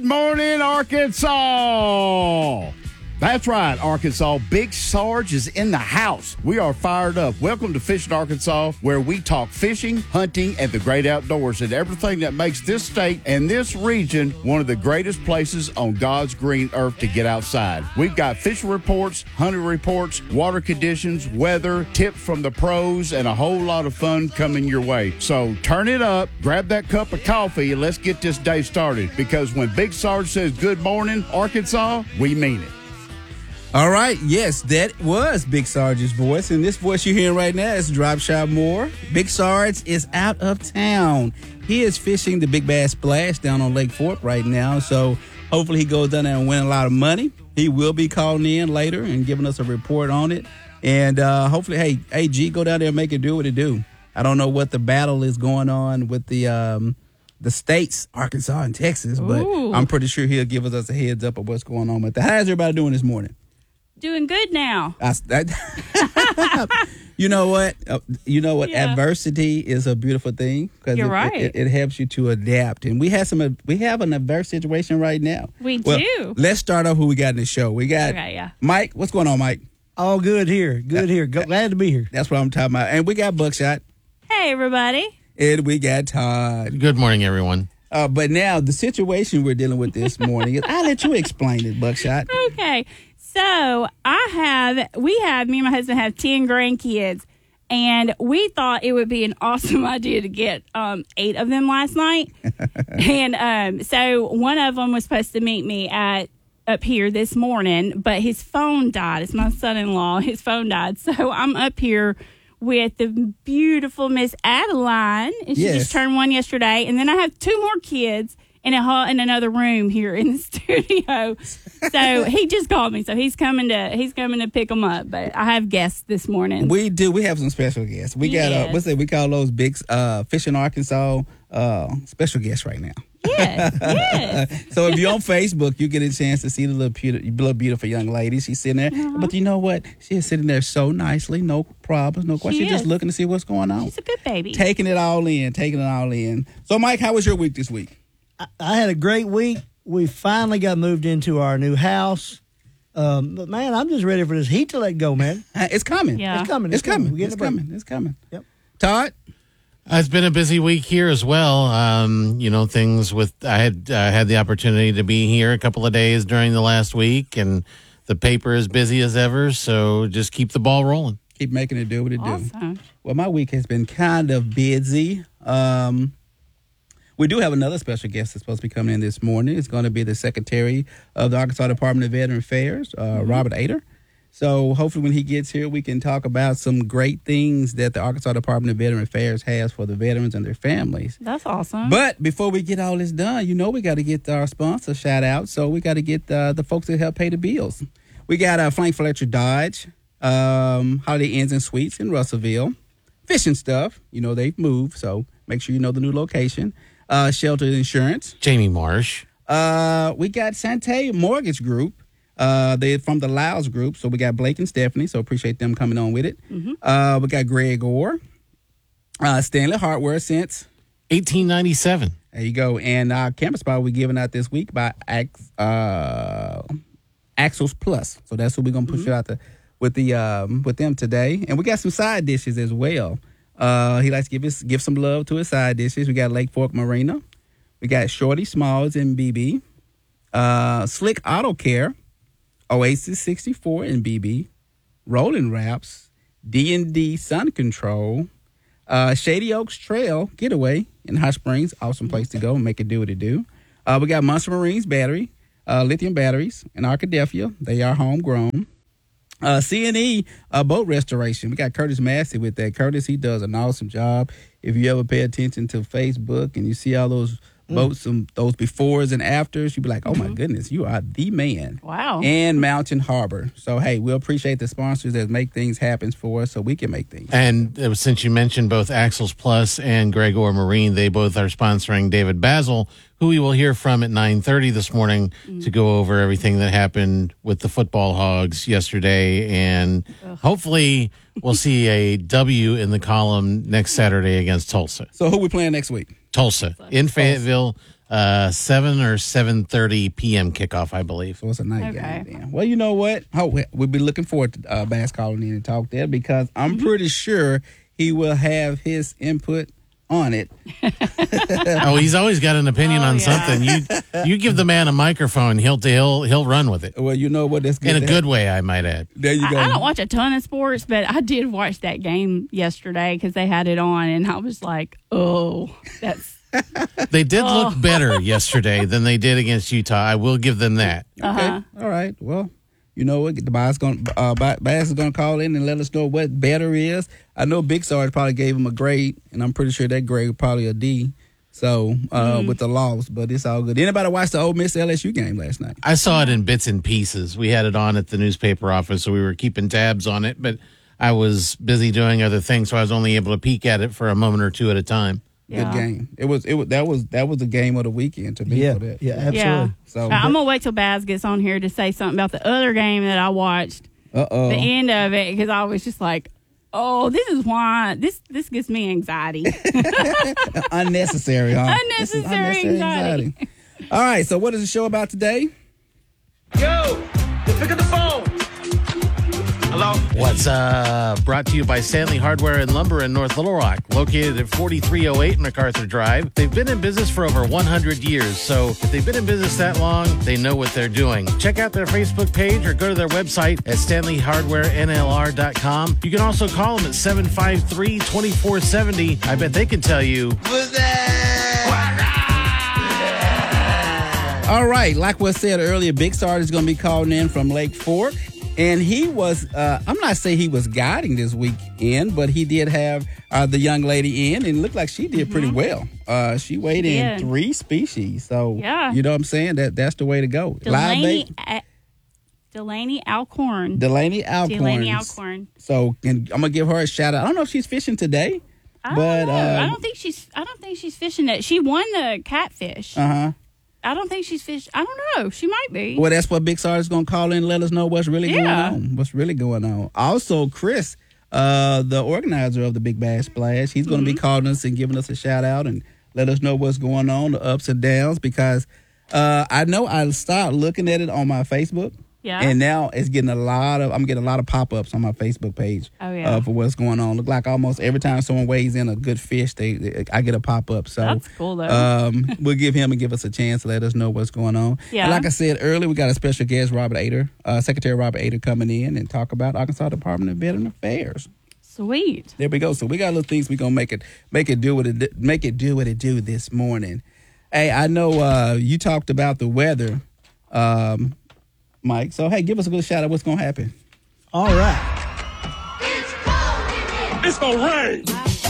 Morning, Arkansas. That's right, Arkansas. Big Sarge is in the house. We are fired up. Welcome to Fishing Arkansas, where we talk fishing, hunting, and the great outdoors and everything that makes this state and this region one of the greatest places on God's green earth to get outside. We've got fishing reports, hunting reports, water conditions, weather, tips from the pros, and a whole lot of fun coming your way. So turn it up, grab that cup of coffee, and let's get this day started. Because when Big Sarge says good morning, Arkansas, we mean it. All right, yes, that was Big Sarge's voice, and this voice you're hearing right now is Drop Shot Moore. Big Sarge is out of town. He is fishing the Big Bass Splash down on Lake Fork right now, so hopefully he goes down there and win a lot of money. He will be calling in later and giving us a report on it, and hopefully, hey, G, go down there and make it do what it do. I don't know what the battle is going on with the states, Arkansas and Texas, but I'm pretty sure he'll give us a heads up of what's going on with that. How's everybody doing this morning? Doing good now. You know what? Yeah. Adversity is a beautiful thing because it helps you to adapt. And we have an adverse situation right now. We do. Let's start off who we got in the show. We got Mike. What's going on, Mike? All good here. Glad to be here. That's what I'm talking about. And we got Buckshot. Hey, everybody. And we got Todd. Good morning, everyone. But now the situation we're dealing with this morning is, I'll let you explain it, Buckshot. Okay. So me and my husband have 10 grandkids, and we thought it would be an awesome idea to get 8 of them last night. And so one of them was supposed to meet me up here this morning, but his phone died. It's my son-in-law. His phone died. So I'm up here with the beautiful Miss Adeline, and she just turned 1 yesterday. And then I have 2 more kids in another room here in the studio. So he just called me. So he's coming to pick them up. But I have guests this morning. We do. We have some special guests. We got we call those big Fishing Arkansas special guests right now. Yes. So if you're on Facebook, you get a chance to see the little beautiful young lady. She's sitting there. Uh-huh. But you know what? She is sitting there so nicely, no problems, no questions. She's just looking to see what's going on. She's a good baby. Taking it all in. So, Mike, how was your week this week? I had a great week. We finally got moved into our new house. But, man, I'm just ready for this heat to let go, man. It's coming. Yeah. It's coming. It's coming. Yep. Todd? It's been a busy week here as well. Things with I had the opportunity to be here a couple of days during the last week, and the paper is busy as ever, so just keep the ball rolling. Keep making it do what it do. Well, my week has been kind of busy. We do have another special guest that's supposed to be coming in this morning. It's going to be the Secretary of the Arkansas Department of Veteran Affairs, Robert Ader. So hopefully when he gets here, we can talk about some great things that the Arkansas Department of Veteran Affairs has for the veterans and their families. That's awesome. But before we get all this done, we got to get our sponsor shout out. So we got to get the folks that help pay the bills. We got Frank Fletcher Dodge, Holiday Inns and Suites in Russellville. Fishing stuff. They've moved, so make sure you know the new location. Shelter Insurance. Jamie Marsh. We got Sante Mortgage Group. They're from the Lyles Group, so we got Blake and Stephanie, so appreciate them coming on with it. Mm-hmm. We got Greg Orr. Stanley Hardware since 1897. There you go. And our camera spot we're giving out this week by Axels Plus. So that's what we're going to push out with them today. And we got some side dishes as well. He likes to give some love to his side dishes. We got Lake Fork Marina. We got Shorty Smalls and BB. Slick Auto Care. Oasis 64 and BB. Rolling Wraps. D&D Sun Control. Shady Oaks Trail Getaway in Hot Springs. Awesome place to go. Make it do what it do. We got Monster Marines Battery. Lithium batteries in Arkadelphia. They are homegrown. C&E boat restoration. We got Curtis Massey with that. Curtis, he does an awesome job. If you ever pay attention to Facebook and you see all those boats, those befores and afters, you'd be like, oh, my goodness, you are the man. Wow. And Mountain Harbor. So, hey, we appreciate the sponsors that make things happen for us so we can make things happen. And since you mentioned both Axels Plus and Gregor Marine, they both are sponsoring David Basil, who we will hear from at 9:30 this morning to go over everything that happened with the football Hogs yesterday. And hopefully we'll see a W in the column next Saturday against Tulsa. So who we playing next week? Tulsa in Fayetteville. 7 or 7:30 p.m. kickoff, I believe. So it's a night Okay. game then. Well, you know what? We'll be looking forward to Bass calling in and talk there because I'm pretty sure he will have his input on it. Oh, he's always got an opinion on yeah. something. You give the man a microphone, he'll run with it. Well, you know what? That's good. In a good way, I might add. There you go. I don't watch a ton of sports, but I did watch that game yesterday because they had it on, and I was like, "Oh, that's." They did look better yesterday than they did against Utah. I will give them that. Okay. All right. Well, you know what? The Bass is going to call in and let us know what better is. I know Big Sarge probably gave him a grade, and I'm pretty sure that grade was probably a D. So with the loss, but it's all good. Anybody watch the Ole Miss LSU game last night? I saw it in bits and pieces. We had it on at the newspaper office, so we were keeping tabs on it, but I was busy doing other things, so I was only able to peek at it for a moment or two at a time. Good game. That was the game of the weekend to me. Yeah, for that. yeah, absolutely. Yeah. So I'm gonna wait till Baz gets on here to say something about the other game that I watched. The end of it because I was just like, oh, this is why this gets me anxiety. unnecessary, huh? Unnecessary This is unnecessary anxiety. All right. So what is the show about today? Yo, pick up the phone. Hello? What's brought to you by Stanley Hardware and Lumber in North Little Rock, located at 4308 MacArthur Drive. They've been in business for over 100 years, so if they've been in business that long, they know what they're doing. Check out their Facebook page or go to their website at StanleyHardwareNLR.com. You can also call them at 753-2470. I bet they can tell you. All right. Like was said earlier, Big Sarge is going to be calling in from Lake Fork. And he was, I'm not saying he was guiding this weekend, but he did have the young lady in, and it looked like she did pretty well. She weighed in 3 species. So, Yeah. you know what I'm saying? That's the way to go. Delaney Alcorn. Delaney Alcorn. Delaney Alcorn. So, and I'm going to give her a shout out. I don't know if she's fishing today. I But, don't know. I don't think she's fishing it. She won the catfish. Uh-huh. I don't think she's fished. I don't know. She might be. Well, that's what Big Sarge is going to call in and let us know what's really going on. What's really going on. Also, Chris, the organizer of the Big Bass Splash, he's going to be calling us and giving us a shout out and let us know what's going on, the ups and downs, because I know I started looking at it on my Facebook. Yeah. And now I'm getting a lot of pop-ups on my Facebook page for what's going on. Look like almost every time someone weighs in a good fish, I get a pop-up. So that's cool, though. We'll give him and give us a chance to let us know what's going on. Yeah. And like I said earlier, we got a special guest, Robert Ader, Secretary Robert Ader, coming in and talk about Arkansas Department of Veteran Affairs. Sweet. There we go. So we got little things we gonna make it do what it do this morning. Hey, I know you talked about the weather, Mike. So hey, give us a good shout out. What's gonna happen? All right. It's gonna rain.